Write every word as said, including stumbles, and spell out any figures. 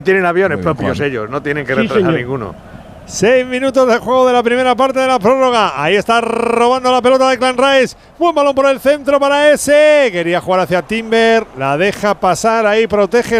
Tienen aviones Muy bien, propios Juan. ellos, no tienen que Sí, retrasar señor. ninguno. Seis minutos de juego de la primera parte de la prórroga. Ahí está robando la pelota de Clan Rice. Buen balón por el centro para ese. Quería jugar hacia Timber. La deja pasar ahí, protege.